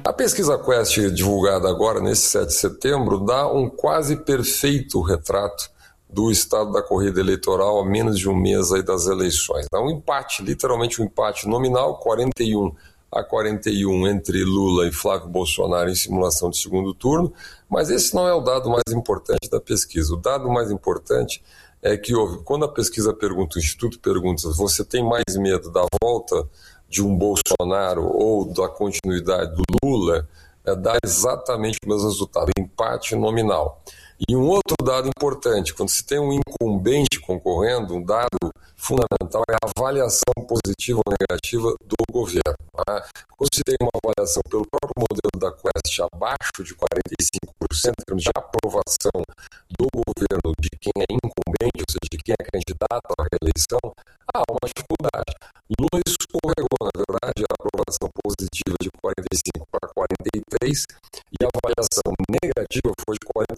A pesquisa Quest, divulgada agora, nesse 7 de setembro, dá um quase perfeito retrato do estado da corrida eleitoral a menos de um mês aí das eleições. Dá um empate, literalmente um empate nominal, 41-41 entre Lula e Flávio Bolsonaro em simulação de segundo turno, mas esse não é o dado mais importante da pesquisa. O dado mais importante é que quando a pesquisa pergunta, o Instituto pergunta, você tem mais medo da volta de um Bolsonaro ou da continuidade do Lula, dá exatamente o mesmo resultado, empate nominal. E um outro dado importante, quando se tem um incumbente concorrendo, um dado fundamental é a avaliação positiva ou negativa do governo. Tá? Quando se tem uma avaliação pelo próprio modelo da Quest abaixo de 45%, em termos de aprovação do governo de quem é incumbente, ou seja, de quem é candidato à reeleição, há uma dificuldade. Lula escorregou, na verdade, a aprovação positiva de 45 para 43 e a avaliação negativa foi de